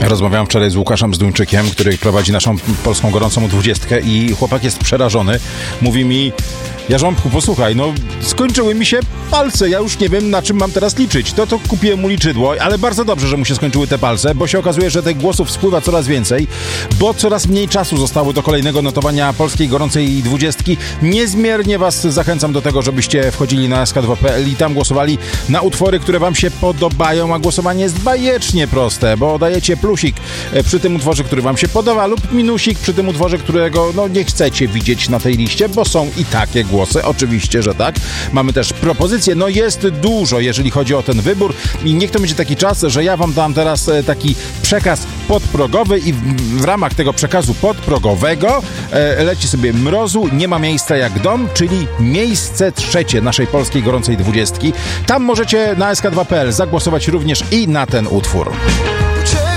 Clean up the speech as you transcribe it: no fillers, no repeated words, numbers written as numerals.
Rozmawiałem wczoraj z Łukaszem Zduńczykiem, który prowadzi naszą polską gorącą 20 i chłopak jest przerażony. Mówi mi: Jarząbku, posłuchaj, no skończyły mi się palce, ja już nie wiem, na czym mam teraz liczyć. To kupiłem mu liczydło, ale bardzo dobrze, że mu się skończyły te palce, bo się okazuje, że tych głosów spływa coraz więcej, bo coraz mniej czasu zostało do kolejnego notowania polskiej gorącej 20. Niezmiernie was zachęcam do tego, żebyście wchodzili na sk2.pl i tam głosowali na utwory, które wam się podobają, a głosowanie jest bajecznie proste, bo dajecie plusik przy tym utworze, który wam się podoba, lub minusik przy tym utworze, którego nie chcecie widzieć na tej liście, bo są i takie głosy, oczywiście, że tak. Mamy też propozycje, jest dużo, jeżeli chodzi o ten wybór i niech to będzie taki czas, że ja wam dam teraz taki przekaz podprogowy i w ramach tego przekazu podprogowego leci sobie Mrozu, Nie ma miejsca jak dom, czyli miejsce trzecie naszej polskiej gorącej 20. Tam możecie na sk2.pl zagłosować również i na ten utwór.